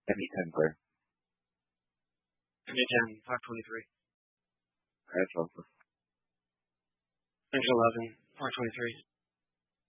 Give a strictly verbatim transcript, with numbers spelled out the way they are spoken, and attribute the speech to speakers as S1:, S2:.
S1: M E ten, clear.
S2: M E ten, five twenty-three.
S1: Alright, Alpha.
S2: Angel eleven, four twenty-three.